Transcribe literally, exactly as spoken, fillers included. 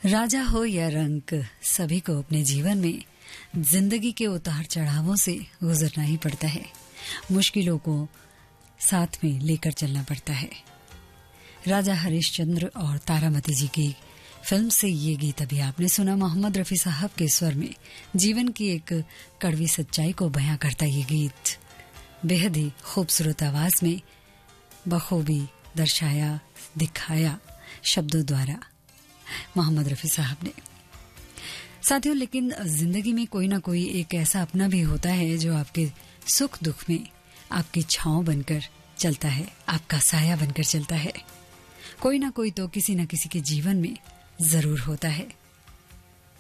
राजा हो या रंक, सभी को अपने जीवन में जिंदगी के उतार चढ़ावों से गुजरना ही पड़ता है। मुश्किलों को साथ में लेकर चलना पड़ता है। राजा हरिश्चंद्र और तारामती जी की फिल्म से ये गीत अभी आपने सुना। मोहम्मद रफी साहब के स्वर में जीवन की एक कड़वी सच्चाई को बयां करता ये गीत बेहद ही खूबसूरत आवाज में बखूबी दर्शाया दिखाया शब्दों द्वारा मोहम्मद रफी साहब ने। साथियों, लेकिन जिंदगी में कोई ना कोई एक ऐसा अपना भी होता है जो आपके सुख दुख में आपकी छांव बनकर चलता है, आपका साया बनकर चलता है। कोई ना कोई तो किसी न किसी के जीवन में जरूर होता है।